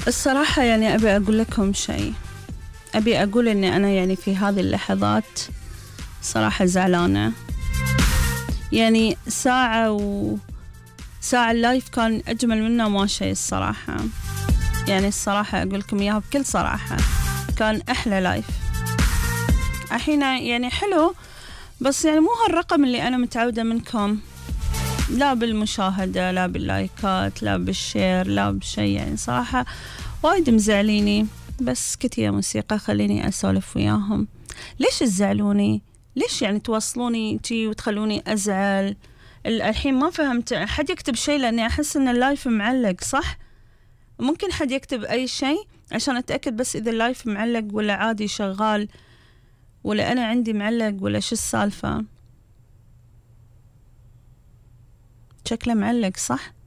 الصراحة يعني أبي أقول لكم شيء، أبي أقول إني أنا يعني في هذه اللحظات صراحة زعلانة. يعني ساعة اللايف كان أجمل منه ما شيء الصراحة. يعني الصراحة أقول لكم إياها بكل صراحة، كان أحلى لايف. الحين يعني حلو، بس يعني مو هالرقم اللي أنا متعودة منكم، لا بالمشاهدة لا باللايكات لا بالشير لا بشيء. يعني صراحة وايد مزعليني، بس كتير موسيقى خليني أسولف وياهم. ليش تزعلوني؟ ليش يعني توصلوني تي وتخلوني أزعل؟ الحين ما فهمت. حد يكتب شيء لأني أحس إن اللايف معلق، صح؟ ممكن حد يكتب أي شيء عشان أتأكد بس إذا اللايف معلق ولا عادي شغال، ولا أنا عندي معلق، ولا شو السالفة؟ شكله معلق صح؟